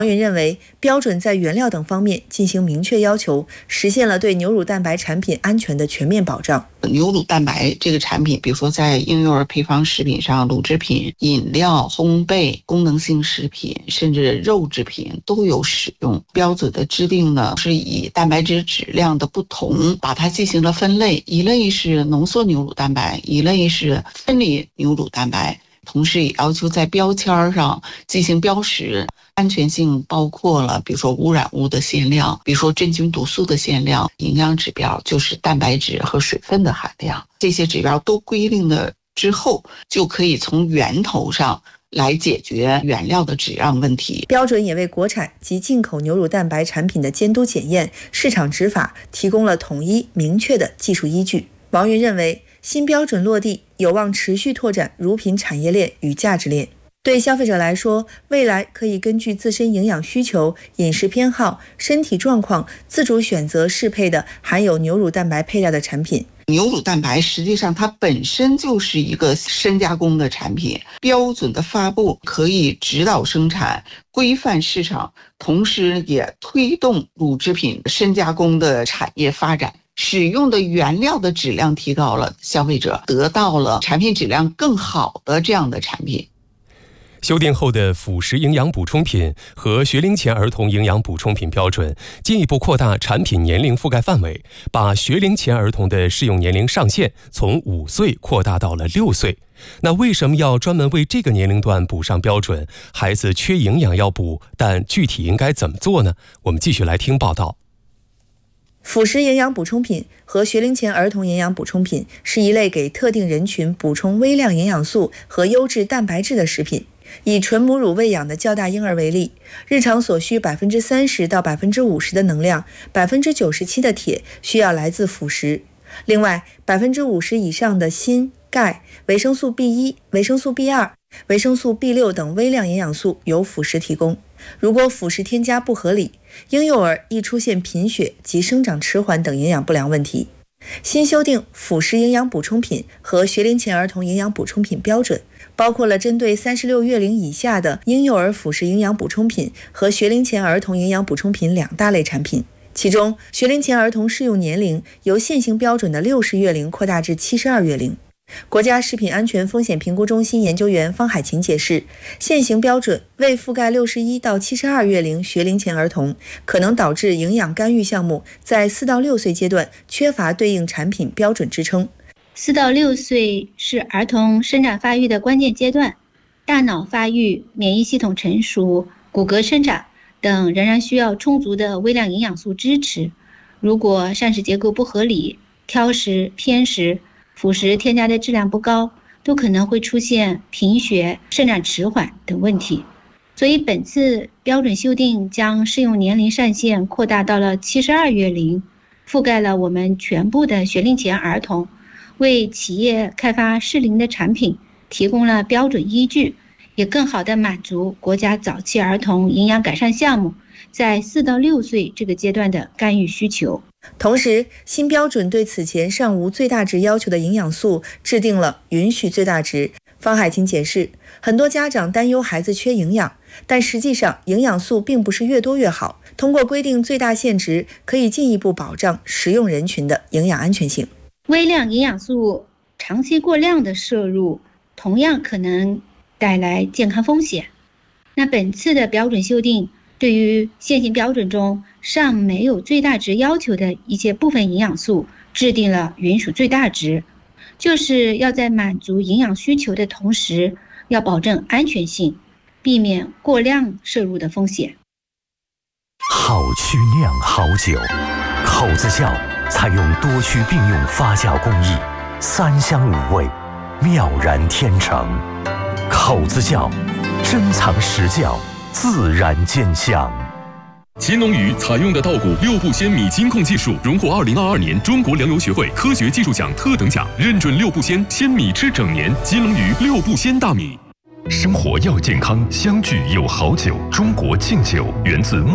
王云认为，标准在原料等方面进行明确要求，实现了对牛乳蛋白产品安全的全面保障。 牛乳蛋白这个产品，比如说在婴幼儿配方食品上，乳制品、饮料、烘焙、功能性食品，甚至肉制品都有使用。标准的制定呢，是以蛋白质质量的不同，把它进行了分类，一类是浓缩牛乳蛋白，一类是分离牛乳蛋白。同时也要求在标签上进行标识，安全性包括了比如说污染物的限量，比如说真菌毒素的限量，营养指标就是蛋白质和水分的含量，这些指标都规定了之后，就可以从源头上来解决原料的质量问题。 标准也为国产及进口牛乳蛋白产品的监督检验、市场执法提供了统一明确的技术依据。王云认为，新标准落地有望持续拓展乳品产业链与价值链。对消费者来说，未来可以根据自身营养需求、饮食偏好、身体状况，自主选择适配的含有牛乳蛋白配料的产品。 牛乳蛋白实际上它本身就是一个深加工的产品，标准的发布可以指导生产、规范市场，同时也推动乳制品深加工的产业发展。使用的原料的质量提高了，消费者得到了产品质量更好的这样的产品。 修订后的辅食营养补充品和学龄前儿童营养补充品标准进一步扩大产品年龄覆盖范围，把学龄前儿童的适用年龄上限从5岁扩大到了6岁。那为什么要专门为这个年龄段补上标准？孩子缺营养要补，但具体应该怎么做呢？我们继续来听报道。 辅食营养补充品和学龄前儿童营养补充品是一类给特定人群补充微量营养素和优质蛋白质的食品。以纯母乳喂养的较大婴儿为例，日常所需30%到50%的能量，97%的铁需要来自辅食。另外，50%以上的锌、钙、维生素 B1、维生素 B2、维生素 B6 等微量营养素由辅食提供。如果辅食添加不合理，婴幼儿易出现贫血及生长迟缓等营养不良问题。新修订辅食营养补充品和学龄前儿童营养补充品标准，包括了针对36月龄以下的婴幼儿辅食营养补充品和学龄前儿童营养补充品2大类产品。其中，学龄前儿童适用年龄由现行标准的60月龄扩大至72月龄。国家食品安全风险评估中心研究员方海琴解释，现行标准未覆盖61到72月龄学龄前儿童，可能导致营养干预项目在4到6岁阶段缺乏对应产品标准支撑。 4到6岁是儿童生长发育的关键阶段，大脑发育、免疫系统成熟、骨骼生长等仍然需要充足的微量营养素支持。如果膳食结构不合理、挑食、偏食，辅食添加的质量不高，都可能会出现贫血、生长迟缓等问题。所以本次标准修订将适用年龄上限扩大到了72月龄，覆盖了我们全部的学龄前儿童，为企业开发适龄的产品提供了标准依据，也更好地满足国家早期儿童营养改善项目在4到6岁这个阶段的干预需求。 同时，新标准对此前尚无最大值要求的营养素制定了允许最大值。方海琴解释，很多家长担忧孩子缺营养，但实际上营养素并不是越多越好。通过规定最大限值，可以进一步保障食用人群的营养安全性。 微量营养素长期过量的摄入，同样可能带来健康风险。那本次的标准修订，对于现行标准中尚没有最大值要求的一些部分营养素制定了允许最大值，就是要在满足营养需求的同时，要保证安全性，避免过量摄入的风险。 好曲酿好酒，口子窖采用多区并用发酵工艺，3香5味，妙然天成。口子窖珍藏实窖，自然见香。 乾隆鱼采用的稻谷6步鲜米金控技术，荣获2022年中国粮油学会科学技术奖特等奖，认准6步鲜，鲜米吃整年。金龙鱼6步鲜大米。 生活要健康，相聚有好酒。中国敬酒源自